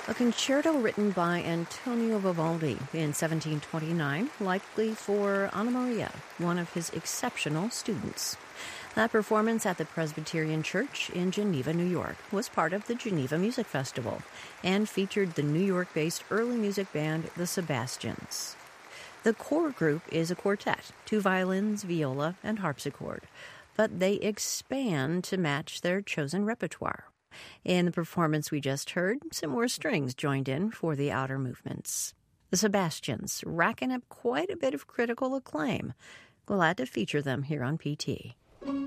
A concerto written by Antonio Vivaldi in 1729, likely for Anna Maria, one of his exceptional students. That performance at the Presbyterian Church in Geneva, New York, was part of the Geneva Music Festival and featured the New York-based early music band, the Sebastians. The core group is a quartet, 2 violins, viola, and harpsichord, but they expand to match their chosen repertoire. In the performance we just heard, some more strings joined in for the outer movements. The Sebastians, racking up quite a bit of critical acclaim. Glad to feature them here on PT.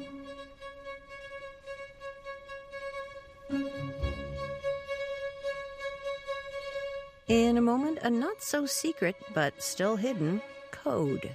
In a moment, a not-so-secret, but still hidden, code.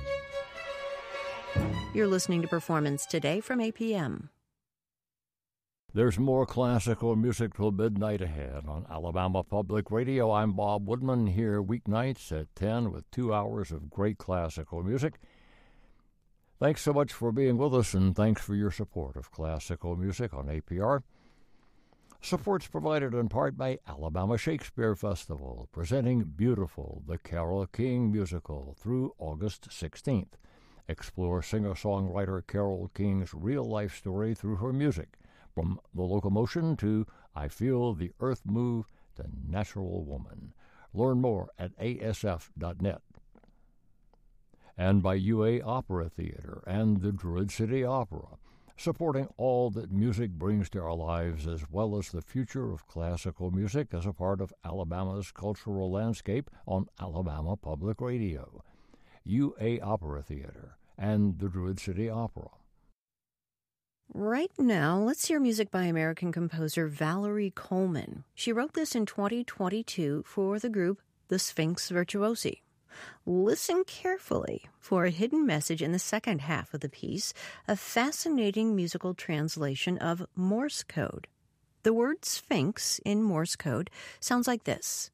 You're listening to Performance Today from APM. There's more classical music till midnight ahead on Alabama Public Radio. I'm Bob Woodman, here weeknights at 10 with 2 hours of great classical music. Thanks so much for being with us, and thanks for your support of classical music on APR. Support's provided in part by Alabama Shakespeare Festival, presenting Beautiful, the Carole King musical, through August 16th. Explore singer-songwriter Carole King's real-life story through her music, from The Locomotion to I Feel the Earth Move to Natural Woman. Learn more at asf.net. And by UA Opera Theater and the Druid City Opera, supporting all that music brings to our lives as well as the future of classical music as a part of Alabama's cultural landscape on Alabama Public Radio. UA Opera Theater and the Druid City Opera. Right now, let's hear music by American composer Valerie Coleman. She wrote this in 2022 for the group The Sphinx Virtuosi. Listen carefully for a hidden message in the second half of the piece, a fascinating musical translation of Morse code. The word Sphinx in Morse code sounds like this.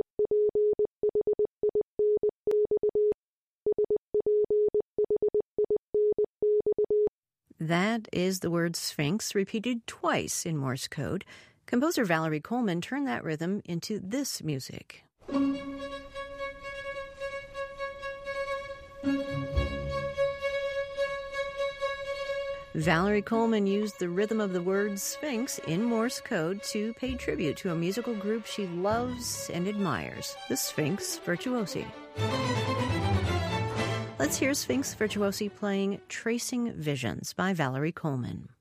That is the word Sphinx repeated twice in Morse code. Composer Valerie Coleman turned that rhythm into this music. Valerie Coleman used the rhythm of the word Sphinx in Morse code to pay tribute to a musical group she loves and admires, the Sphinx Virtuosi. Let's hear Sphinx Virtuosi playing Tracing Visions by Valerie Coleman.